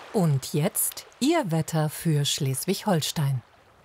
Und jetzt Ihr Wetter für Schleswig-Holstein.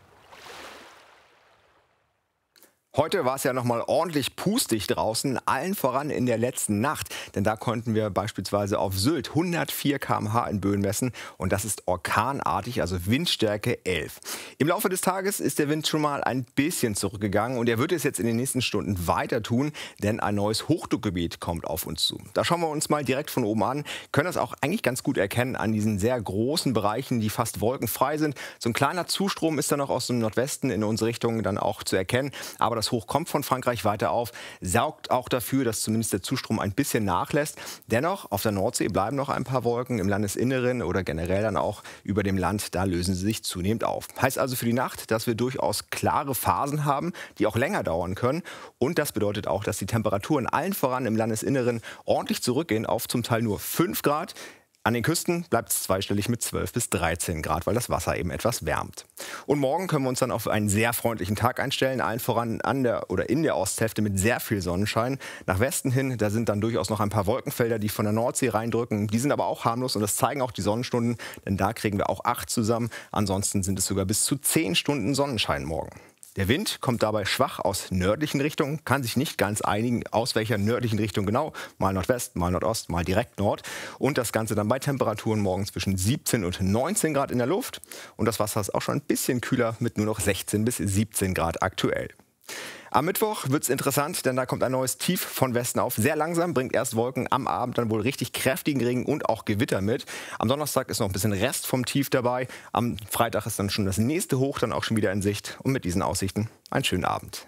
Heute war es ja noch mal ordentlich pustig draußen, allen voran in der letzten Nacht. Denn da konnten wir beispielsweise auf Sylt 104 km/h in Böen messen. Und das ist orkanartig, also Windstärke 11. Im Laufe des Tages ist der Wind schon mal ein bisschen zurückgegangen. Und er wird es jetzt in den nächsten Stunden weiter tun, denn ein neues Hochdruckgebiet kommt auf uns zu. Da schauen wir uns mal direkt von oben an. Können das auch eigentlich ganz gut erkennen an diesen sehr großen Bereichen, die fast wolkenfrei sind. So ein kleiner Zustrom ist dann noch aus dem Nordwesten in unsere Richtung dann auch zu erkennen. Aber das Hoch kommt von Frankreich weiter auf, sorgt auch dafür, dass zumindest der Zustrom ein bisschen nachlässt. Dennoch, auf der Nordsee bleiben noch ein paar Wolken, im Landesinneren oder generell dann auch über dem Land, da lösen sie sich zunehmend auf. Heißt also für die Nacht, dass wir durchaus klare Phasen haben, die auch länger dauern können. Und das bedeutet auch, dass die Temperaturen allen voran im Landesinneren ordentlich zurückgehen auf zum Teil nur 5 Grad. An den Küsten bleibt es zweistellig mit 12 bis 13 Grad, weil das Wasser eben etwas wärmt. Und morgen können wir uns dann auf einen sehr freundlichen Tag einstellen, allen voran an der oder in der Osthälfte mit sehr viel Sonnenschein. Nach Westen hin, da sind dann durchaus noch ein paar Wolkenfelder, die von der Nordsee reindrücken. Die sind aber auch harmlos und das zeigen auch die Sonnenstunden, denn da kriegen wir auch 8 zusammen. Ansonsten sind es sogar bis zu 10 Stunden Sonnenschein morgen. Der Wind kommt dabei schwach aus nördlichen Richtungen, kann sich nicht ganz einigen, aus welcher nördlichen Richtung genau. Mal Nordwest, mal Nordost, mal direkt Nord. Und das Ganze dann bei Temperaturen morgen zwischen 17 und 19 Grad in der Luft. Und das Wasser ist auch schon ein bisschen kühler mit nur noch 16 bis 17 Grad aktuell. Am Mittwoch wird es interessant, denn da kommt ein neues Tief von Westen auf. Sehr langsam, bringt erst Wolken, am Abend dann wohl richtig kräftigen Regen und auch Gewitter mit. Am Donnerstag ist noch ein bisschen Rest vom Tief dabei. Am Freitag ist dann schon das nächste Hoch dann auch schon wieder in Sicht. Und mit diesen Aussichten einen schönen Abend.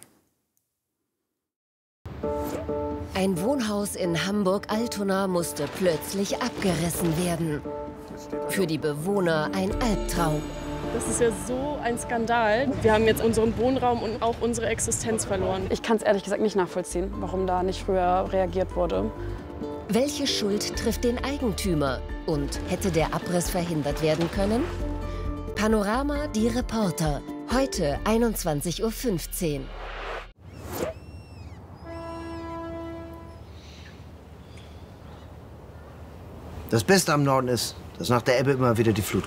Ein Wohnhaus in Hamburg-Altona musste plötzlich abgerissen werden. Für die Bewohner ein Albtraum. Das ist ja so ein Skandal. Wir haben jetzt unseren Wohnraum und auch unsere Existenz verloren. Ich kann es ehrlich gesagt nicht nachvollziehen, warum da nicht früher reagiert wurde. Welche Schuld trifft den Eigentümer? Und hätte der Abriss verhindert werden können? Panorama, die Reporter. Heute 21:15 Uhr. Das Beste am Norden ist, dass nach der Ebbe immer wieder die Flut kommt.